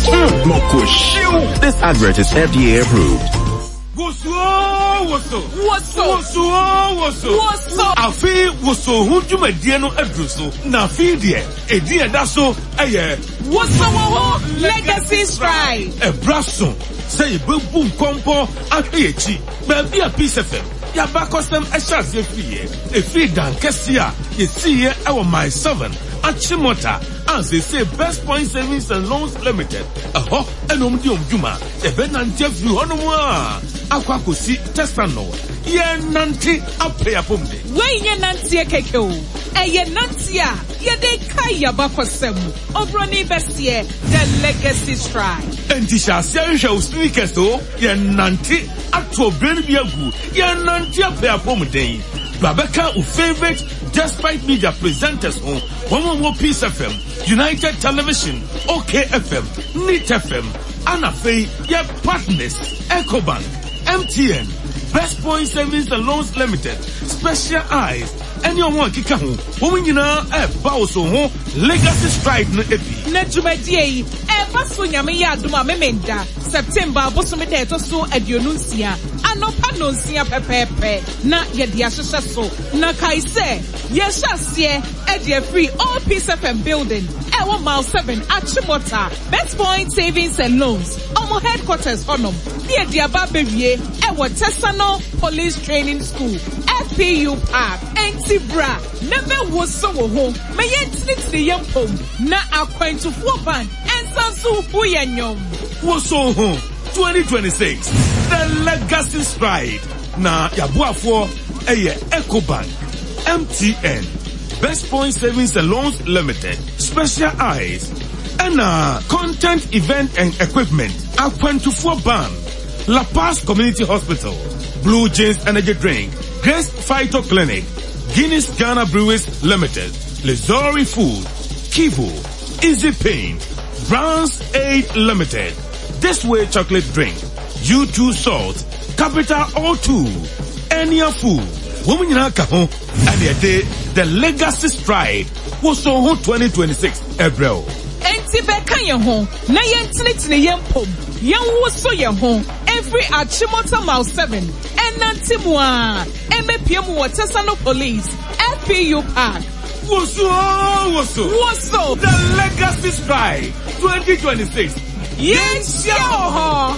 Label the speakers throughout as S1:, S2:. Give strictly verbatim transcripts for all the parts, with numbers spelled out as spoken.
S1: Mm, Moko Shoe. This advert is F D A approved.
S2: Woso woso woso woso woso woso afi woso hujuma die no adruso na afi die edi eda so eye
S3: woso wo legacy stride
S2: e braso say bebu nkompo ahwe echi ba bia Peace F M ya ba custom e chance efie e free dan kesia ye see e wo my seven Achimota as they say Best Point Savings and Loans Limited aho enom di omduma e be nante free hono mu a akwa kosi tesano ye nante apia pomde
S3: we ye nante keke o e ye nante a ye de kai ya ba kosem obroni bestie the legacy stride
S2: enti sha se hwe speakers o ye nante ato brain bi agu ye nante apia pomde Babeka, who favorite Despite Media presenters on one more Peace F M, United Television, OK F M, N I T F M, Anafe, your partners, EcoBank, M T N, Best Point Savings and Loans Limited, Special Eyes, and your one kikahu, woman you know, a bauso, legacy stride no epi.
S3: Najumadi, a basunyame yaduma memenda, September, Bosumete, so at Yonuncia. No panosia pepepe na yedia shasha so na kai se yesha sie e free all Peace F M building e one mile seven Achimota Best Point Savings and Loans omo headquarters honum die dia ba bewie e wo Tesano Police Training School F P U Park Entibra never wo so wo ho me yentini the yampom na akwantufo ban ensansu hu yenyom
S2: wo so ho twenty twenty-six the legacy stride na yabuafo eye EcoBank M T N Best Point Savings and Loans Limited Special Eyes and uh, Content Event and Equipment Aquantufo Ban La Paz Community Hospital Blue Jeans Energy Drink Grace Phyto Clinic Guinness Ghana Brewers Limited Lizori Food Kivo Easy Paint Brown's Aid Limited This Way Chocolate Drink U two Salt, Capital O two, Enya Food, Women in Alcohol, and the day, the legacy stride was so hot twenty twenty-six, April.
S3: Entibeka ye home, na yentinit ne yempom, yan wo so ye home, every Achimota mile seven, and Nantimwa, M P M Tesano Police, F P U Park.
S2: Woso, woso,
S3: woso,
S2: the legacy stride twenty twenty-six.
S3: Yes, yo!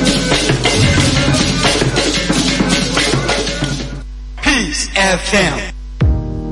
S4: Peace F M.